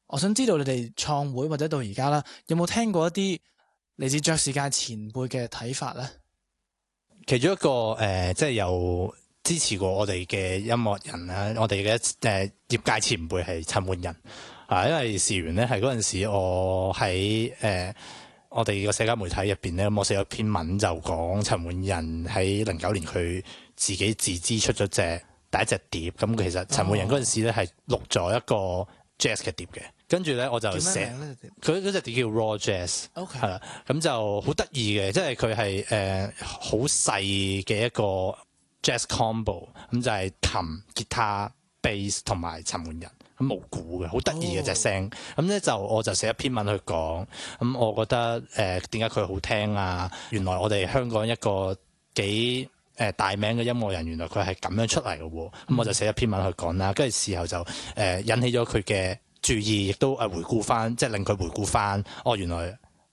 我想知道你哋創會或者到而家啦，有冇聽過一啲嚟自爵士界前輩嘅睇法咧？ 其中一個即係有支持過我哋嘅音樂人啦，我哋嘅業界前輩係陳奐仁啊，因為事緣咧係嗰陣時我喺我哋個社交媒體入邊咧，我寫咗篇文就講陳奐仁喺09年佢自己自資出咗第一隻碟，咁其實陳奐仁嗰陣時咧係錄咗一個 jazz 嘅碟嘅。跟住咧，我就寫佢嗰隻碟叫 Raw Jazz， 係啦，咁就好得意嘅，即係佢係好細嘅一個 jazz combo， 咁就係琴、吉他、bass 同埋陳奐仁，咁冇鼓嘅，好得意嘅隻聲。咁咧我就寫一篇文去講，咁我覺得點解佢好聽啊？原來我哋香港一個幾大名嘅音樂人，原來佢係咁樣出嚟嘅喎。咁我就寫一篇文去講啦，跟住事後就引起咗佢嘅注意，亦都回顧翻，即係令佢回顧翻，原來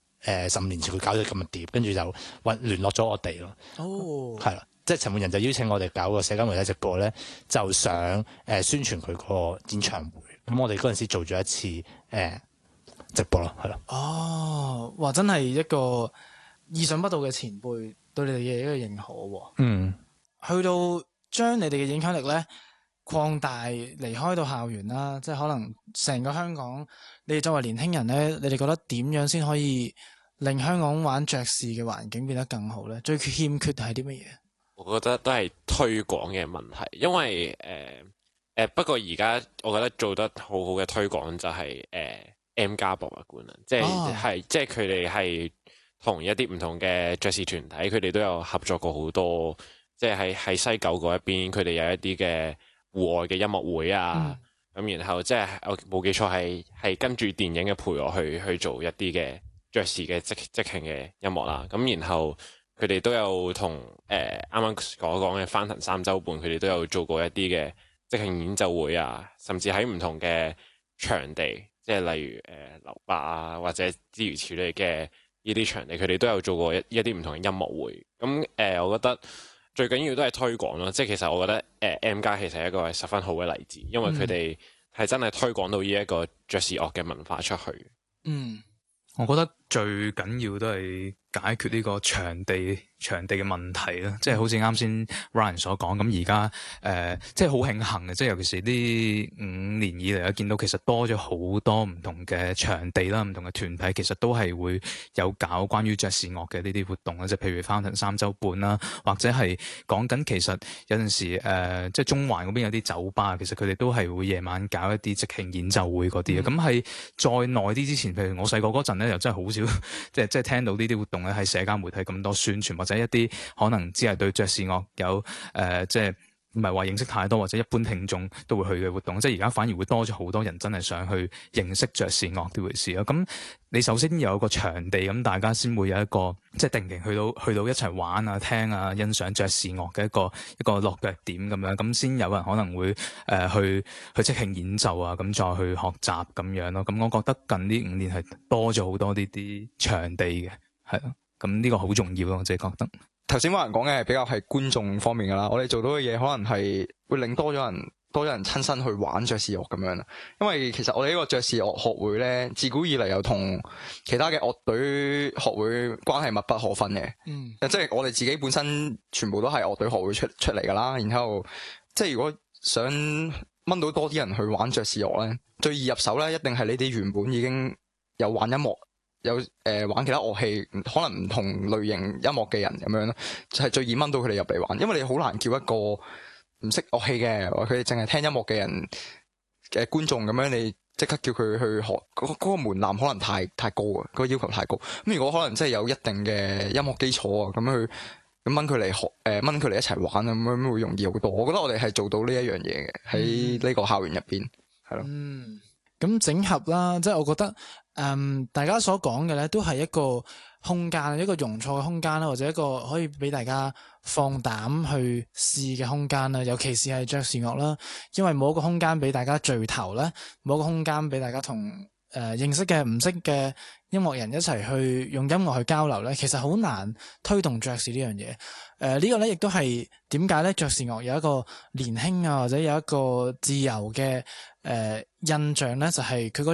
15年前佢搞咗咁嘅碟，跟住就聯絡咗我哋咯。係啦，即係陳奐仁就邀請我哋搞個社交媒體直播咧，就想宣傳佢個演唱會。咁我哋嗰陣時做咗一次直播咯，係咯。 哇！真係一個意想不到嘅前輩對你哋嘅一個認可喎。去到將你哋嘅影響力咧擴大，離開到校園啦，即係可能成個香港，你哋作為年輕人咧，你哋覺得點樣先可以令香港玩爵士嘅環境變得更好咧？最欠缺係啲乜嘢？ 我覺得都係推廣嘅問題，因為不過而家我覺得做得好好嘅推廣就係M+ 博物館啦，即係佢哋係同一啲唔同嘅爵士團體，佢哋都有合作過好多，即係喺西九嗰一邊，佢哋有一啲嘅戶外嘅音樂會啊，咁然後即係我冇記錯係跟住電影嘅陪樂去做一啲嘅爵士嘅即興嘅音樂啦，咁然後佢哋都有同啱啱所講嘅翻騰3週半，佢哋都有做過一啲嘅即興演奏會啊，甚至喺唔同嘅場地，即係例如樓巴啊或者諸如此類嘅呢啲場地，佢哋都有做過一啲唔同嘅音樂會。咁我覺得最緊要都係推廣咯，即係其實我覺得M+ 其實係一個十分好嘅例子，因為佢哋係真係推廣到呢一個爵士樂嘅文化出去。 我覺得最緊要都係解決呢個場地嘅問題啦，即係好似啱先 Ryan 所講，咁而家即係好慶幸嘅，即係尤其是呢5年以嚟啊，見到其實多咗好多唔同嘅場地啦，唔同嘅團體其實都係會有搞關於爵士樂嘅呢啲活動啦，即係譬如翻騰3週半啦，或者係講緊其實有陣時即係中環嗰邊有啲酒吧，其實佢哋都係會夜晚搞一啲即興演奏會嗰啲嘅。咁係再耐啲之前，譬如我細個嗰陣咧，又真係好少即係聽到呢啲活動咧喺社交媒體咁多宣傳，或者一啲可能只係對爵士樂有即係唔係話認識太多，或者一般聽眾都會去嘅活動，即係而家反而會多咗好多人真係想去認識爵士樂呢回事咯。咁你首先有一個場地，咁大家先會有一個即係定期去到一齊玩啊、聽啊、欣賞爵士樂嘅一個落腳點咁樣，咁先有人可能會去即興演奏啊，咁再去學習咁樣咯。咁我覺得近呢5年係多咗好多呢啲場地嘅，係咯。咁呢個好重要咯，我自己覺得。 頭先Ryan講嘅係比較係觀眾方面噶啦，我哋做到嘅嘢可能係會令多咗人親身去玩爵士樂咁樣啦。因為其實我哋呢個爵士樂學會咧，自古以嚟又同其他嘅樂隊學會關係密不可分嘅。即係我哋自己本身全部都係樂隊學會出嚟噶啦。然後即係如果想掹到多啲人去玩爵士樂咧，最易入手咧，一定係呢啲原本已經有玩音樂。有玩其他樂器，可能唔同類型音樂嘅人咁樣咯，就係最易掹到佢哋入嚟玩，因為你好難叫一個唔識樂器嘅，或佢哋淨係聽音樂嘅人嘅觀眾咁樣，你即刻叫佢去學，嗰個門檻可能太高啊，嗰個要求太高。咁如果可能真係有一定嘅音樂基礎啊，咁去咁掹佢嚟學，掹佢嚟一齊玩咁樣會容易好多。我覺得我哋係做到呢一樣嘢嘅，喺呢個校園入邊，係咯。 咁整合啦，即係我覺得，大家所講嘅咧，都係一個空間，一個容錯嘅空間啦，或者一個可以俾大家放膽去試嘅空間啦。尤其是係爵士樂啦，因為冇一個空間俾大家聚頭啦，冇一個空間俾大家同認識嘅唔識嘅音樂人一齊去用音樂去交流咧，其實好難推動爵士呢樣嘢。呢個咧亦都係點解咧爵士樂有一個年輕啊，或者有一個自由嘅印象咧，就係佢嗰